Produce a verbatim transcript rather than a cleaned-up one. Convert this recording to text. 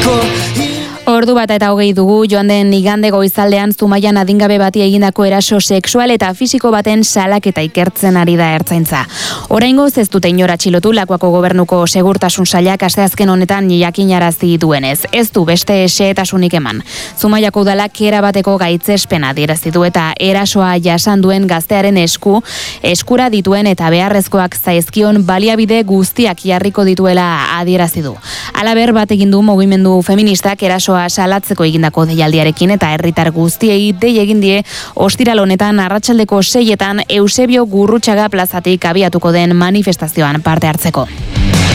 Ordu bat eta hogei dugu, joan den igande goizaldean Zumaian adingabe bati egindako eraso sexual eta fisiko baten salaketa ikertzen ari da ertzaintza. Oraingoz ez dute inor atxilotu Lakuako Gobernuko Segurtasun Sailak asteazken honetan jakinarazi duenez. Ez du beste xehetasunik eman. Zumaiako udalak erabateko gaitzespena adierazi du eta erasoa jasan duen gaztearen esku, eskura dituen eta beharrezkoak zaizkion baliabide guztiak jarriko dituela adierazi du. Halaber bat egin du mugimendu feministak erasoa salatzeko egindako deialdiarekin eta herritar guztiei dei egin die ostiral honetan arratsaldeko seietan Eusebio Gurrutxaga plazatik abiatuko den manifestazioan parte hartzeko.